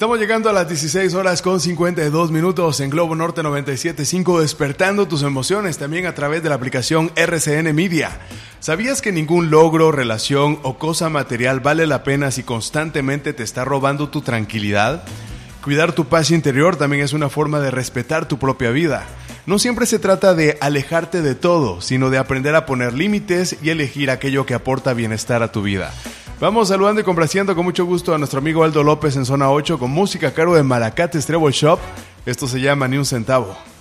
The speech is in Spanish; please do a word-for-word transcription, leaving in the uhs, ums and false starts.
Estamos llegando a las dieciséis horas con cincuenta y dos minutos en Globo Norte noventa y siete punto cinco, despertando tus emociones también a través de la aplicación R C N Media. ¿Sabías que ningún logro, relación o cosa material vale la pena si constantemente te está robando tu tranquilidad? Cuidar tu paz interior también es una forma de respetar tu propia vida. No siempre se trata de alejarte de todo, sino de aprender a poner límites y elegir aquello que aporta bienestar a tu vida. Vamos saludando y complaciendo con mucho gusto a nuestro amigo Aldo López en Zona ocho con música a cargo de Malacates Treble Shop. Esto se llama Ni un centavo.